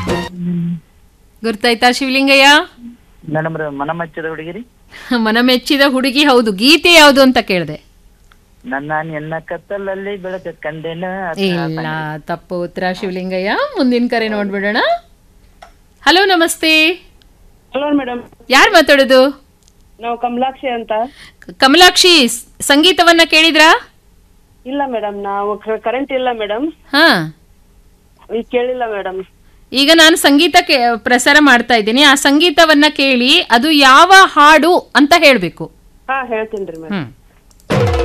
ಗುರ್ತಾಯ್ತಾ Shivalingaiah? Madam ಮನಮಚ್ಚದ ಹುಡುಗಿರಿ. ಮನಮೆಚ್ಚಿದ ಹುಡುಗಿ, ಹೌದು. ಗೀತೆ ಯಾವುದು ಅಂತ ಕೇಳಿದೆ. ನನ್ನ ನಿನ್ನ ಕತ್ತಲಲ್ಲಿ ಬೆಳಕ ಕಂಡೆನ. ಇಲ್ಲ, ತಪ್ಪು ಉತ್ತರ ಶಿವಲಿಂಗಯ್ಯ. ಮುಂದಿನ ಕರೆ ನೋಡ್ಬಿಡೋಣ. ಹಲೋ, ನಮಸ್ತೆ. ಹಲೋ ಮೇಡಮ್, ಯಾರು ಮಾತಾಡೋದು? ನಾವು ಕಮಲಾಕ್ಷಿ ಅಂತ. ಕಮಲಾಕ್ಷಿ, ಸಂಗೀತವನ್ನ ಕೇಳಿದ್ರಾ? ಇಲ್ಲ ಮೇಡಮ್, ನಾವು ಕರೆಂಟ್ ಇಲ್ಲ ಮೇಡಮ್, ಹಾ, ಈಗ ಕೇಳಿಲ್ಲ ಮೇಡಮ್. ಈಗ ನಾನು ಸಂಗೀತ ಪ್ರಸಾರ ಮಾಡ್ತಾ ಇದ್ದೀನಿ. ಆ ಸಂಗೀತವನ್ನ ಕೇಳಿ ಅದು ಯಾವ ಹಾಡು ಅಂತ ಹೇಳ್ಬೇಕು. ಹಾ, ಹೇಳ್ತೀನಿ ರೀ ಮೇಡಮ್. ಹ್ಮ್